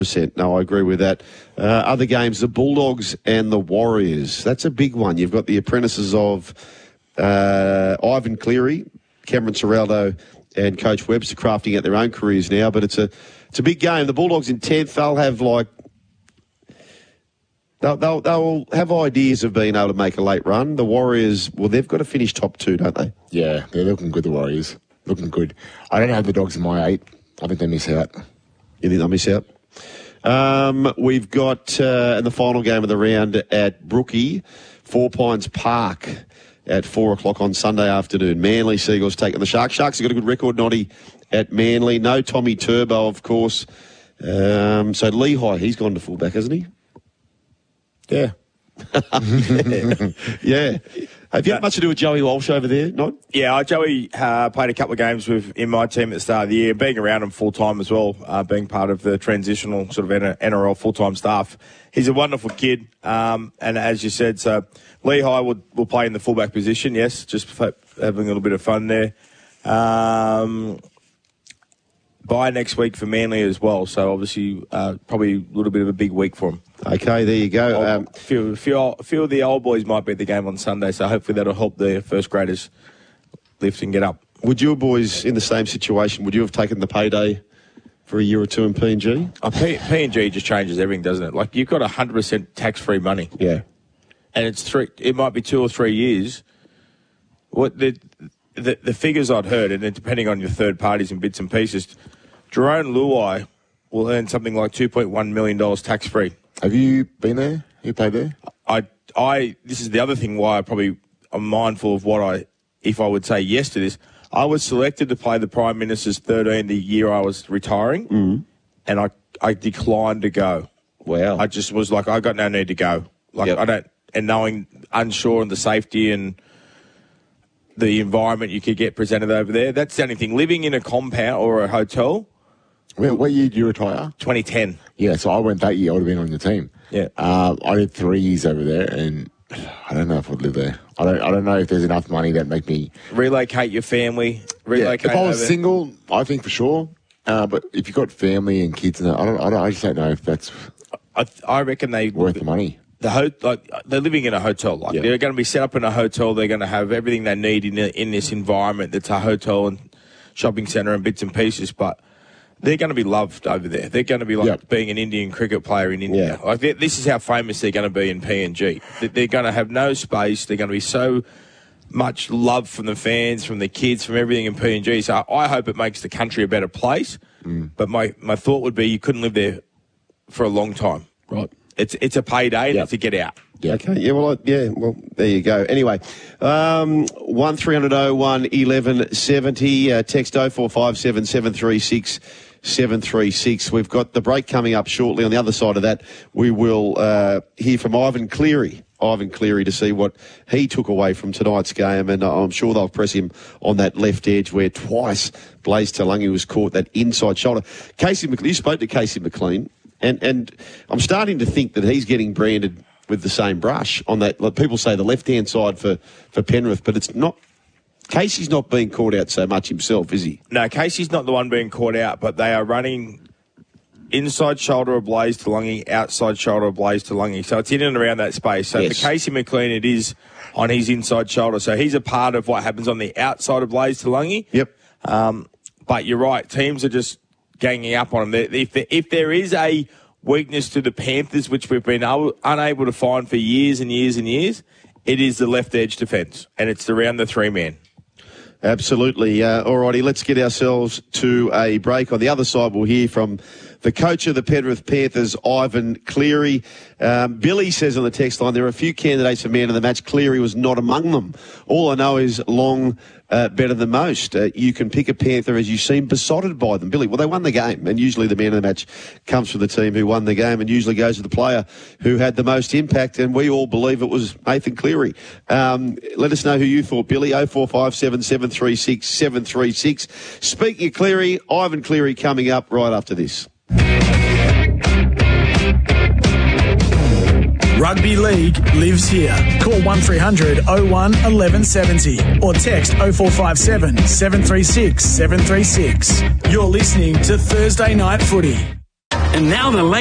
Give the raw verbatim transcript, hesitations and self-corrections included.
percent. No, I agree with that. Uh, other games, the Bulldogs and the Warriors. That's a big one. You've got the apprentices of uh, Ivan Cleary, Cameron Ciraldo, and Coach Webster crafting out their own careers now. But it's a it's a big game. The Bulldogs in tenth, they'll have like they'll, they'll they'll have ideas of being able to make a late run. The Warriors, well, they've got to finish top two, don't they? Yeah, they're looking good. The Warriors looking good. I don't have the Dogs in my eight. I think they miss out. You think they'll miss out? Um, we've got uh, in the final game of the round at Brookie, Four Pines Park at four o'clock on Sunday afternoon. Manly Seagulls taking the Sharks. Sharks have got a good record, Noddy, at Manly. No Tommy Turbo, of course. Um, so Lehigh, he's gone to fullback, hasn't he? Yeah. yeah. yeah. Have you had much to do with Joey Walsh over there, Nod? Yeah, I, Joey uh, played a couple of games with in my team at the start of the year, being around him full-time as well, uh, being part of the transitional sort of N R L full-time staff. He's a wonderful kid, um, and as you said, so Lehigh will, will play in the fullback position, yes, just for having a little bit of fun there. Um, bye next week for Manly as well, so obviously uh, probably a little bit of a big week for him. Okay, there you go. Um, a, few, few, a few of the old boys might be at the game on Sunday, so hopefully that'll help the first graders lift and get up. Would your boys in the same situation, would you have taken the payday for a year or two in P and G? Oh, P and G just changes everything, doesn't it? Like, you've got one hundred percent tax-free money. Yeah. And it's three. It might be two or three years. What the the, the figures I'd heard, and then depending on your third parties and bits and pieces, Jerome Luai will earn something like two point one million dollars tax-free. Have you been there? You played there? I, I. This is the other thing why I probably am mindful of what I, if I would say yes to this. I was selected to play the Prime Minister's thirteen the year I was retiring, mm. and I, I declined to go. Wow. I just was like, I got no need to go. Like, yep. I don't, and knowing unsure on the safety and the environment you could get presented over there. That's the only thing. Living in a compound or a hotel. Well, what year did you retire? twenty ten. Yeah, so I went that year. I would have been on your team. Yeah. Uh, I did three years over there, and I don't know if I'd live there. I don't. I don't know if there's enough money that make me relocate your family. Relocate. Yeah, if I was over. single, I think for sure. Uh, but if you've got family and kids, and I don't, I don't. I just don't know if that's. I, I reckon they worth the money. The ho- like they're living in a hotel. Like yeah. They're going to be set up in a hotel. They're going to have everything they need in a, in this environment that's a hotel and shopping centre and bits and pieces. But they're going to be loved over there. They're going to be like yep. being an Indian cricket player in India. Yeah. Like this is how famous they're going to be in P and G. They're going to have no space. They're going to be so much love from the fans, from the kids, from everything in P and G. So I hope it makes the country a better place. Mm. But my, my thought would be you couldn't live there for a long time. Right. It's it's a payday and yep. it's a get out. Yeah. Okay. Yeah. Well. Yeah. Well. There you go. Anyway, um, one three hundred oh one eleven seventy. Uh, text oh four five seven seven three six seven three six. We've got the break coming up shortly. On the other side of that, we will uh, hear from Ivan Cleary. Ivan Cleary to see what he took away from tonight's game, and uh, I'm sure they'll press him on that left edge where twice Blaze Talangi was caught that inside shoulder. Casey McLean. You spoke to Casey McLean. And and I'm starting to think that he's getting branded with the same brush on that. Like people say the left-hand side for, for Penrith, but it's not. Casey's not being caught out so much himself, is he? No, Casey's not the one being caught out, but they are running inside shoulder of Blaze Talangi, outside shoulder of Blaze Talangi. So it's in and around that space. So yes. For Casey McLean, it is on his inside shoulder. So he's a part of what happens on the outside of Blaze Talangi. Yep. Um, but you're right. Teams are just ganging up on them. If, if there is a weakness to the Panthers, which we've been able, unable to find for years and years and years, it is the left edge defence, and it's around the three-man. Absolutely. Uh, all righty, let's get ourselves to a break. On the other side, we'll hear from the coach of the Penrith Panthers, Ivan Cleary. Um, Billy says on the text line, there are a few candidates for man of the match. Cleary was not among them. All I know is long uh, better than most. Uh, you can pick a Panther as you seem besotted by them. Billy, well, they won the game, and usually the man of the match comes from the team who won the game and usually goes to the player who had the most impact, and we all believe it was Nathan Cleary. Um, let us know who you thought, Billy. oh four five seven seven three six seven three six. Speaking of Cleary, Ivan Cleary coming up right after this. Rugby League lives here. Call one three hundred oh one eleven seventy or text oh four five seven seven three six seven three six. You're listening to Thursday Night Footy. And now the